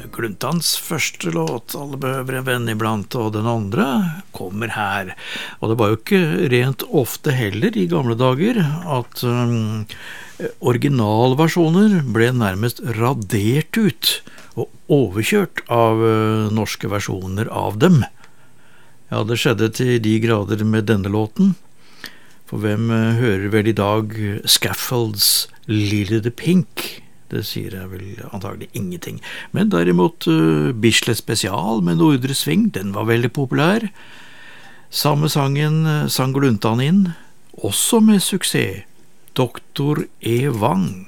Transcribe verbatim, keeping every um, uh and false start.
Gluntans første låt, Alle behøver en venn iblant, og den andre kommer her. Og det var jo ikke rent ofte heller i gamle dager at um, originalversjoner ble nærmest radert ut og overkjørt av uh, norske versjoner av dem. Ja, det skjedde til de grader med denne låten. For hvem uh, hører vel i dag Scaffolds Lily the Pink? Det sier jeg vel antagelig ingenting. Men derimot uh, Bislett Spesial med Nordre Sving, den var veldig populær. Samme sangen uh, sang Gluntan inn, også med suksess. Doktor E. Wang.